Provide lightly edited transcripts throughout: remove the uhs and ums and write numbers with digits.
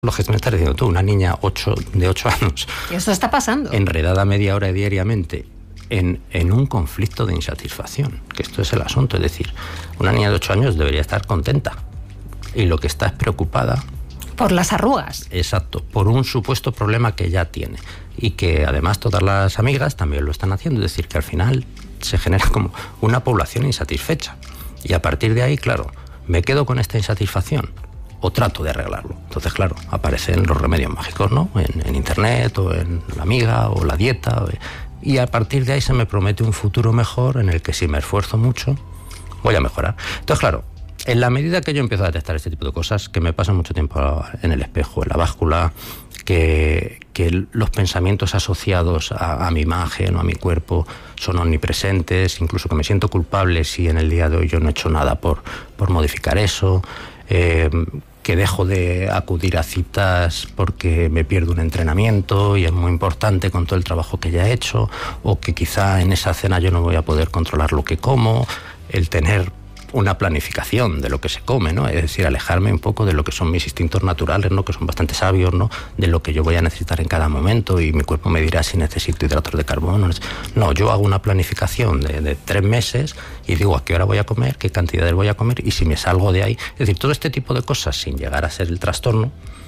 Lo que me estás diciendo tú, una niña de 8 años. Y eso está pasando. Enredada media hora diariamente en un conflicto de insatisfacción, que esto es el asunto. Es decir, una niña de 8 años debería estar contenta. Y lo que está es preocupada. Por las arrugas. Exacto, por un supuesto problema que ya tiene. Y que además todas las amigas también lo están haciendo. Es decir, que al final se genera como una población insatisfecha. Y a partir de ahí, claro, me quedo con esta insatisfacción o trato de arreglarlo. Entonces, claro, aparecen los remedios mágicos, ¿no? En internet, o en la amiga, o la dieta, y a partir de ahí se me promete un futuro mejor en el que si me esfuerzo mucho, voy a mejorar. Entonces, claro, en la medida que yo empiezo a detectar este tipo de cosas, que me pasan mucho tiempo en el espejo, en la báscula, que los pensamientos asociados a mi imagen o a mi cuerpo son omnipresentes, incluso que me siento culpable si en el día de hoy yo no he hecho nada por modificar eso, que dejo de acudir a citas porque me pierdo un entrenamiento y es muy importante con todo el trabajo que ya he hecho, o que quizá en esa cena yo no voy a poder controlar lo que como, el tener una planificación de lo que se come, ¿no? Es decir, alejarme un poco de lo que son mis instintos naturales, ¿no? Que son bastante sabios, ¿no? De lo que yo voy a necesitar en cada momento y mi cuerpo me dirá si necesito hidratos de carbono. No, yo hago una planificación de 3 meses y digo a qué hora voy a comer, qué cantidades voy a comer y si me salgo de ahí. Es decir, todo este tipo de cosas sin llegar a ser el trastorno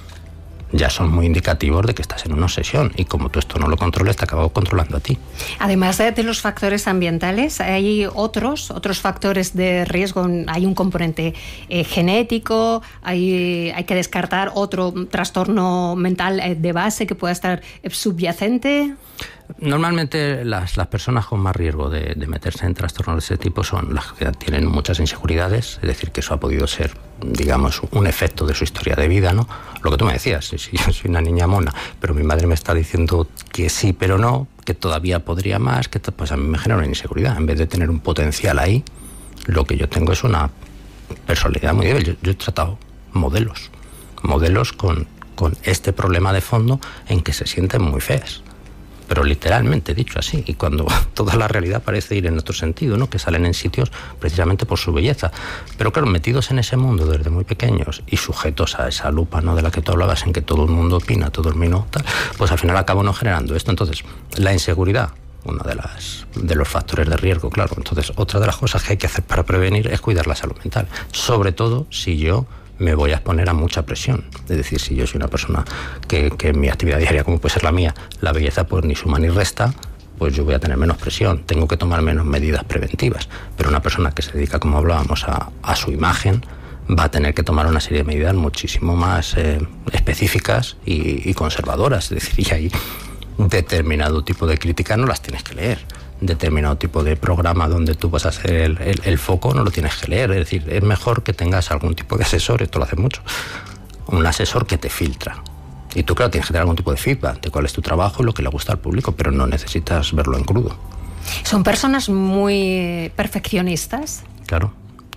ya son muy indicativos de que estás en una obsesión y como tú esto no lo controles te acabo controlando a ti. Además de los factores ambientales, hay otros factores de riesgo. Hay un componente genético, hay que descartar otro trastorno mental de base que pueda estar subyacente. Normalmente las personas con más riesgo de meterse en trastornos de ese tipo son las que tienen muchas inseguridades, es decir, que eso ha podido ser, digamos, un efecto de su historia de vida, ¿no? Lo que tú me decías, si yo soy una niña mona, pero mi madre me está diciendo que sí, pero no, que todavía podría más, que pues a mí me genera una inseguridad. En vez de tener un potencial ahí, lo que yo tengo es una personalidad muy débil. Yo he tratado modelos con este problema de fondo en que se sienten muy feas. Pero literalmente dicho así, y cuando toda la realidad parece ir en otro sentido, ¿no? Que salen en sitios precisamente por su belleza. Pero claro, metidos en ese mundo desde muy pequeños y sujetos a esa lupa, ¿no? De la que tú hablabas, en que todo el mundo opina, todo el mundo tal, pues al final acabo no generando esto. Entonces, la inseguridad, uno de los factores de riesgo, claro. Entonces, otra de las cosas que hay que hacer para prevenir es cuidar la salud mental. Sobre todo si yo me voy a exponer a mucha presión. Es decir, si yo soy una persona que en mi actividad diaria, como puede ser la mía, la belleza pues ni suma ni resta, pues yo voy a tener menos presión, tengo que tomar menos medidas preventivas. Pero una persona que se dedica, como hablábamos, a su imagen, va a tener que tomar una serie de medidas muchísimo más específicas y conservadoras. Es decir, y hay determinado tipo de críticas no las tienes que leer. Determinado tipo de programa donde tú vas a hacer el foco no lo tienes que leer. Es decir, es mejor que tengas algún tipo de asesor, esto lo hace mucho, un asesor que te filtra. Y tú, claro, tienes que tener algún tipo de feedback de cuál es tu trabajo y lo que le gusta al público, pero no necesitas verlo en crudo. ¿Son personas muy perfeccionistas? Claro.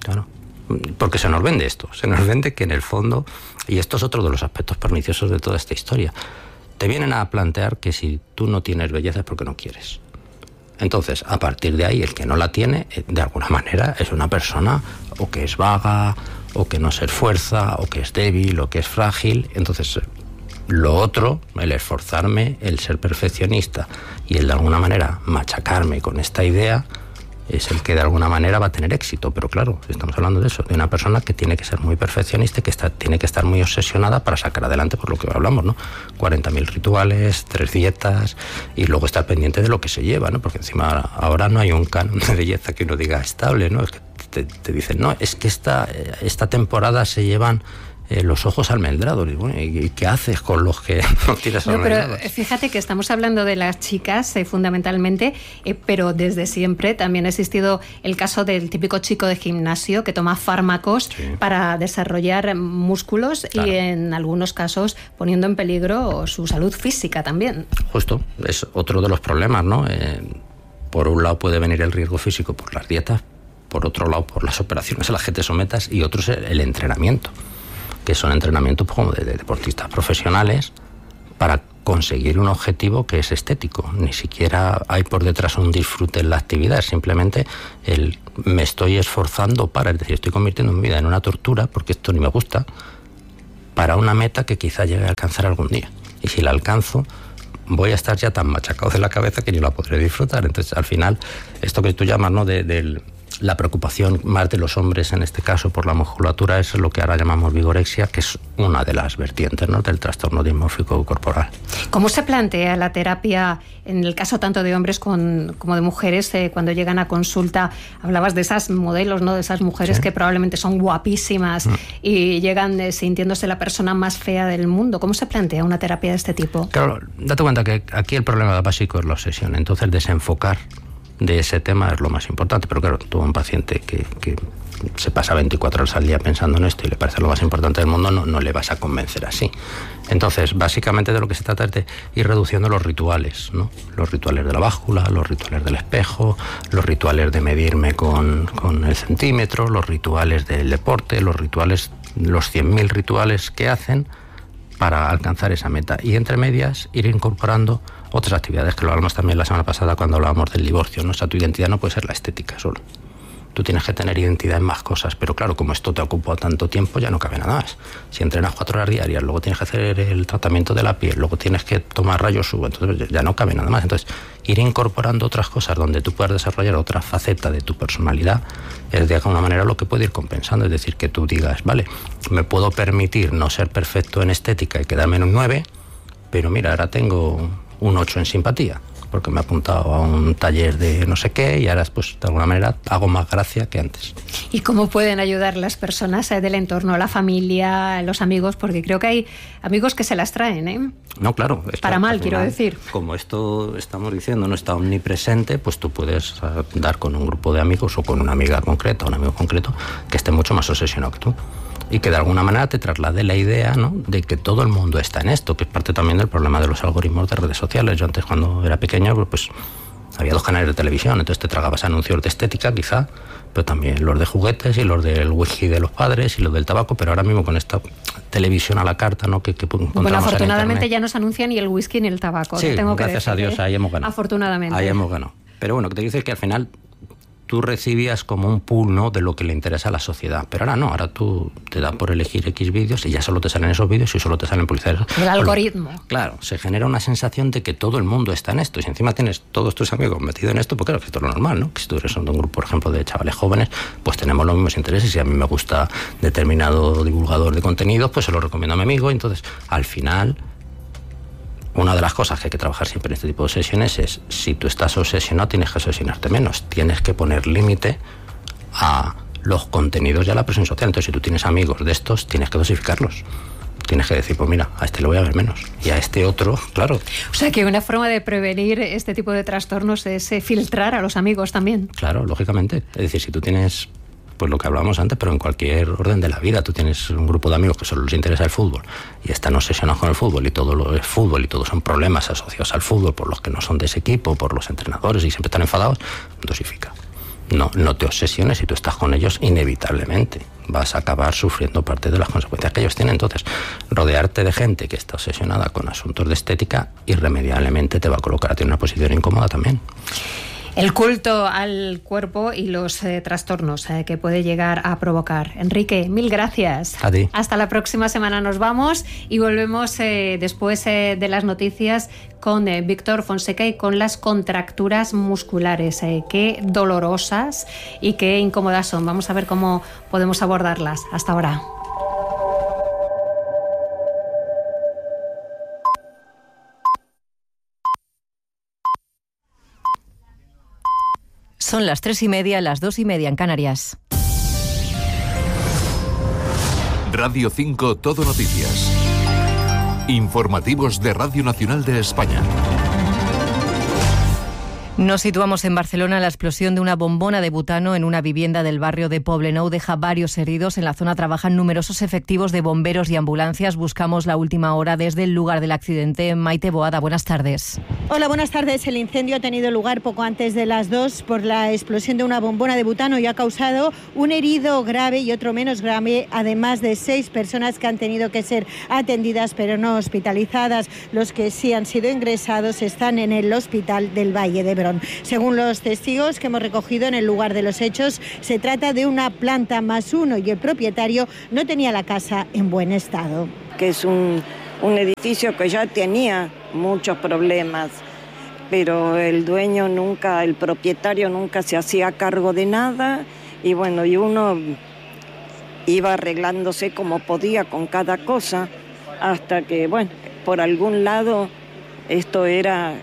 Porque se nos vende esto, se nos vende que en el fondo, y esto es otro de los aspectos perniciosos de toda esta historia, te vienen a plantear que si tú no tienes belleza es porque no quieres. Entonces, a partir de ahí, el que no la tiene, de alguna manera, es una persona o que es vaga, o que no se esfuerza, o que es débil, o que es frágil. Entonces, lo otro, el esforzarme, el ser perfeccionista y el de alguna manera machacarme con esta idea, es el que de alguna manera va a tener éxito. Pero claro, estamos hablando de eso, de una persona que tiene que ser muy perfeccionista y que tiene que estar muy obsesionada para sacar adelante, por lo que hablamos, ¿no? 40.000 rituales, 3 dietas y luego estar pendiente de lo que se lleva, ¿no? Porque encima ahora no hay un canon de belleza que uno diga estable, ¿no? Es que te dicen, no, es que esta temporada se llevan los ojos almendrados. Y bueno, ¿y qué haces con los que no tienes almendrados? Pero fíjate que estamos hablando de las chicas fundamentalmente, pero desde siempre también ha existido el caso del típico chico de gimnasio que toma fármacos para desarrollar músculos, claro, y en algunos casos poniendo en peligro su salud física también. Justo, es otro de los problemas, ¿no? Por un lado puede venir el riesgo físico por las dietas, por otro lado por las operaciones a las que te sometas, y otro es el entrenamiento, que son entrenamientos como de deportistas profesionales para conseguir un objetivo que es estético. Ni siquiera hay por detrás un disfrute en la actividad, simplemente me estoy esforzando para, es decir, estoy convirtiendo mi vida en una tortura porque esto ni me gusta, para una meta que quizá llegue a alcanzar algún día. Y si la alcanzo, voy a estar ya tan machacado de la cabeza que yo la podré disfrutar. Entonces, al final, esto que tú llamas, ¿no?, de la preocupación más de los hombres, en este caso, por la musculatura, es lo que ahora llamamos vigorexia, que es una de las vertientes, ¿no?, del trastorno dismórfico corporal. ¿Cómo se plantea la terapia en el caso tanto de hombres como de mujeres cuando llegan a consulta? Hablabas de esas modelos, ¿no?, de esas mujeres, ¿sí?, que probablemente son guapísimas y llegan sintiéndose la persona más fea del mundo. ¿Cómo se plantea una terapia de este tipo? Claro, date cuenta que aquí el problema básico es la obsesión. Entonces, desenfocar de ese tema es lo más importante. Pero claro, tú, un paciente que se pasa 24 horas al día pensando en esto y le parece lo más importante del mundo, no le vas a convencer así. Entonces, básicamente de lo que se trata es de ir reduciendo los rituales, ¿no? Los rituales de la báscula, los rituales del espejo, los rituales de medirme con el centímetro, los rituales del deporte, los 100.000 rituales que hacen para alcanzar esa meta. Y entre medias, ir incorporando otras actividades, que lo hablamos también la semana pasada cuando hablábamos del divorcio, ¿no? O sea, tu identidad no puede ser la estética solo. Tú tienes que tener identidad en más cosas, pero claro, como esto te ha ocupado tanto tiempo, ya no cabe nada más. Si entrenas 4 horas diarias, luego tienes que hacer el tratamiento de la piel, luego tienes que tomar rayos UV, entonces ya no cabe nada más. Entonces, ir incorporando otras cosas donde tú puedas desarrollar otra faceta de tu personalidad es de alguna manera lo que puede ir compensando. Es decir, que tú digas, vale, me puedo permitir no ser perfecto en estética y quedarme en un 9, pero mira, ahora tengo un 8 en simpatía, porque me he apuntado a un taller de no sé qué y ahora, pues, de alguna manera hago más gracia que antes. ¿Y cómo pueden ayudar las personas del entorno, la familia, los amigos? Porque creo que hay amigos que se las traen, ¿eh? No, claro. Para mal, quiero decir. Como esto estamos diciendo no está omnipresente, pues tú puedes dar con un grupo de amigos o con una amiga concreta, un amigo concreto, que esté mucho más obsesionado que tú. Y que de alguna manera te traslade la idea, ¿no?, de que todo el mundo está en esto, que es parte también del problema de los algoritmos de redes sociales. Yo antes, cuando era pequeño, pues había 2 canales de televisión, entonces te tragabas anuncios de estética quizá, pero también los de juguetes y los del whisky de los padres y los del tabaco. Pero ahora mismo con esta televisión a la carta, ¿no?, que bueno, afortunadamente ya no se anuncia ni el whisky ni el tabaco. Sí, tengo que gracias decir, a Dios, ahí hemos ganado. Afortunadamente. Ahí hemos ganado. Pero bueno, que te dice que al final tú recibías como un pool, ¿no?, de lo que le interesa a la sociedad. Pero ahora no, ahora tú te das por elegir X vídeos y ya solo te salen esos vídeos y solo te salen publicidades. El algoritmo. Claro, se genera una sensación de que todo el mundo está en esto. Y si encima tienes todos tus amigos metidos en esto, pues claro, que esto es lo normal, ¿no? Que si tú eres de un grupo, por ejemplo, de chavales jóvenes, pues tenemos los mismos intereses. Si a mí me gusta determinado divulgador de contenidos, pues se lo recomiendo a mi amigo. Y entonces, al final, una de las cosas que hay que trabajar siempre en este tipo de sesiones es, si tú estás obsesionado, tienes que obsesionarte menos. Tienes que poner límite a los contenidos y a la presión social. Entonces, si tú tienes amigos de estos, tienes que dosificarlos. Tienes que decir, pues mira, a este le voy a ver menos. Y a este otro, claro. O sea, que una forma de prevenir este tipo de trastornos es filtrar a los amigos también. Claro, lógicamente. Es decir, si tú tienes, pues lo que hablábamos antes, pero en cualquier orden de la vida, tú tienes un grupo de amigos que solo les interesa el fútbol y están obsesionados con el fútbol y todo lo es fútbol y todos son problemas asociados al fútbol por los que no son de ese equipo, por los entrenadores y siempre están enfadados, dosifica. No te obsesiones. Si tú estás con ellos, inevitablemente vas a acabar sufriendo parte de las consecuencias que ellos tienen. Entonces, rodearte de gente que está obsesionada con asuntos de estética irremediablemente te va a colocar a ti en una posición incómoda también. El culto al cuerpo y los trastornos que puede llegar a provocar. Enrique, mil gracias. A ti. Hasta la próxima semana nos vamos y volvemos después de las noticias con Víctor Fonseca y con las contracturas musculares. Qué dolorosas y qué incómodas son. Vamos a ver cómo podemos abordarlas. Hasta ahora. Son las 3:30, las 2:30 en Canarias. Radio 5 Todo Noticias. Informativos de Radio Nacional de España. Nos situamos en Barcelona. La explosión de una bombona de butano en una vivienda del barrio de Poblenou deja varios heridos. En la zona trabajan numerosos efectivos de bomberos y ambulancias. Buscamos la última hora desde el lugar del accidente. Maite Boada, buenas tardes. Hola, buenas tardes. El incendio ha tenido lugar poco antes de las 2 por la explosión de una bombona de butano y ha causado un herido grave y otro menos grave, además de 6 personas que han tenido que ser atendidas pero no hospitalizadas. Los que sí han sido ingresados están en el hospital del Valle de Brón. Según los testigos que hemos recogido en el lugar de los hechos, se trata de una planta más uno y el propietario no tenía la casa en buen estado. que es un edificio que ya tenía muchos problemas, pero el dueño nunca, el propietario nunca se hacía cargo de nada, y bueno, y uno iba arreglándose como podía con cada cosa, hasta que, bueno, por algún lado esto era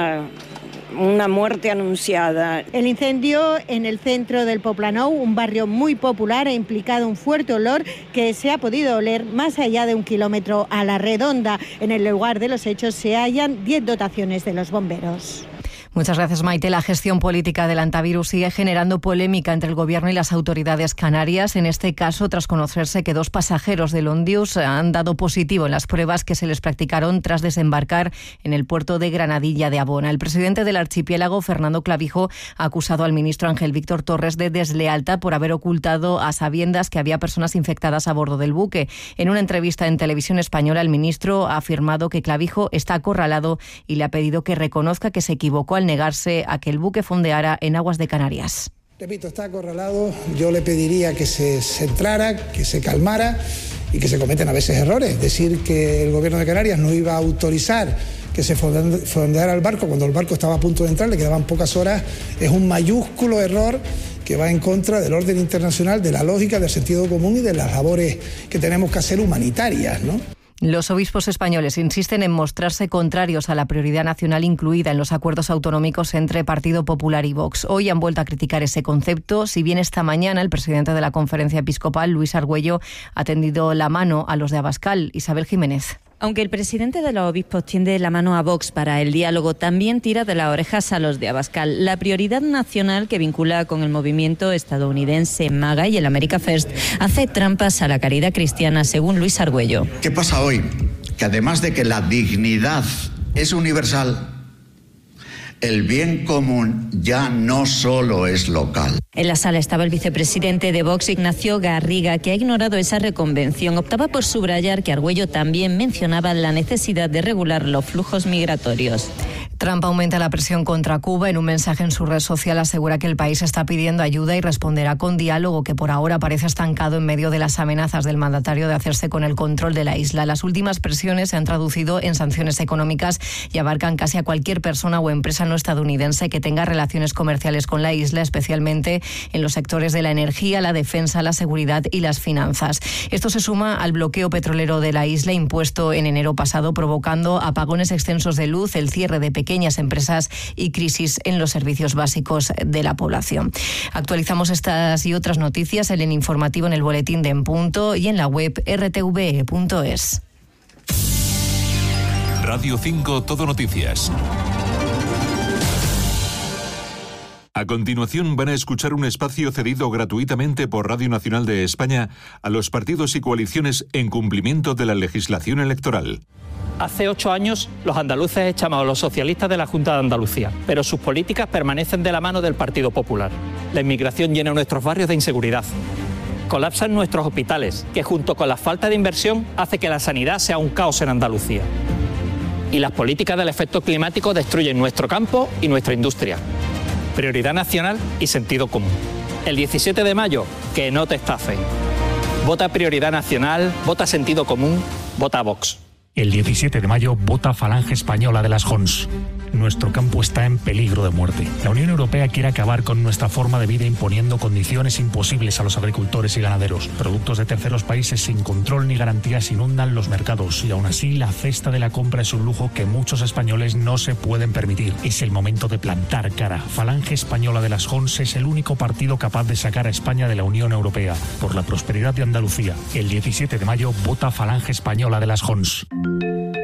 una muerte anunciada. El incendio en el centro del Poblenou, un barrio muy popular, ha implicado un fuerte olor que se ha podido oler más allá de 1 kilómetro a la redonda. En el lugar de los hechos se hallan 10 dotaciones de los bomberos. Muchas gracias, Maite. La gestión política del antivirus sigue generando polémica entre el Gobierno y las autoridades canarias. En este caso, tras conocerse que 2 pasajeros del Ondius han dado positivo en las pruebas que se les practicaron tras desembarcar en el puerto de Granadilla de Abona. El presidente del archipiélago, Fernando Clavijo, ha acusado al ministro Ángel Víctor Torres de deslealtad por haber ocultado a sabiendas que había personas infectadas a bordo del buque. En una entrevista en Televisión Española, el ministro ha afirmado que Clavijo está acorralado y le ha pedido que reconozca que se equivocó al negarse a que el buque fondeara en aguas de Canarias. Repito, está acorralado. Yo le pediría que se centrara, que se calmara y que se cometen a veces errores. Decir que el Gobierno de Canarias no iba a autorizar que se fondeara el barco cuando el barco estaba a punto de entrar, le quedaban pocas horas, es un mayúsculo error que va en contra del orden internacional, de la lógica, del sentido común y de las labores que tenemos que hacer humanitarias, ¿no? Los obispos españoles insisten en mostrarse contrarios a la prioridad nacional incluida en los acuerdos autonómicos entre Partido Popular y Vox. Hoy han vuelto a criticar ese concepto, si bien esta mañana el presidente de la Conferencia Episcopal, Luis Argüello, ha tendido la mano a los de Abascal. Isabel Jiménez. Aunque el presidente de los obispos tiende la mano a Vox para el diálogo, también tira de las orejas a los de Abascal. La prioridad nacional que vincula con el movimiento estadounidense MAGA y el America First hace trampas a la caridad cristiana, según Luis Argüello. ¿Qué pasa hoy? Que además de que la dignidad es universal, el bien común ya no solo es local. En la sala estaba el vicepresidente de Vox, Ignacio Garriga, que ha ignorado esa reconvención. Optaba por subrayar que Argüello también mencionaba la necesidad de regular los flujos migratorios. Trump aumenta la presión contra Cuba. En un mensaje en su red social asegura que el país está pidiendo ayuda y responderá con diálogo, que por ahora parece estancado en medio de las amenazas del mandatario de hacerse con el control de la isla. Las últimas presiones se han traducido en sanciones económicas y abarcan casi a cualquier persona o empresa no estadounidense que tenga relaciones comerciales con la isla, especialmente en los sectores de la energía, la defensa, la seguridad y las finanzas. Esto se suma al bloqueo petrolero de la isla impuesto en enero pasado, provocando apagones extensos de luz, el cierre de pequeñas empresas y crisis en los servicios básicos de la población. Actualizamos estas y otras noticias en el informativo, en el boletín de En Punto y en la web rtve.es. Radio 5 Todo Noticias. A continuación van a escuchar un espacio cedido gratuitamente por Radio Nacional de España a los partidos y coaliciones en cumplimiento de la legislación electoral. Hace 8 años los andaluces echamos a los socialistas de la Junta de Andalucía, pero sus políticas permanecen de la mano del Partido Popular. La inmigración llena nuestros barrios de inseguridad. Colapsan nuestros hospitales, que junto con la falta de inversión hace que la sanidad sea un caos en Andalucía. Y las políticas del efecto climático destruyen nuestro campo y nuestra industria. Prioridad nacional y sentido común. El 17 de mayo, que no te estafen. Vota Prioridad Nacional, vota Sentido Común, vota Vox. El 17 de mayo vota Falange Española de las Jons. Nuestro campo está en peligro de muerte. La Unión Europea quiere acabar con nuestra forma de vida imponiendo condiciones imposibles a los agricultores y ganaderos. Productos de terceros países sin control ni garantías inundan los mercados y aún así la cesta de la compra es un lujo que muchos españoles no se pueden permitir. Es el momento de plantar cara. Falange Española de las Jons es el único partido capaz de sacar a España de la Unión Europea. Por la prosperidad de Andalucía. El 17 de mayo vota Falange Española de las Jons.